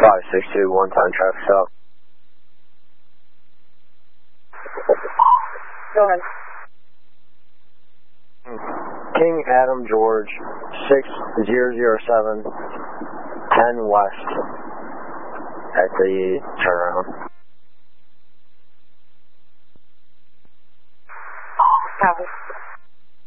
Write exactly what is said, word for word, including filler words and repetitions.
five six two, one time traffic stop. Go ahead. King Adam George, six zero zero seven, ten west at the turnaround.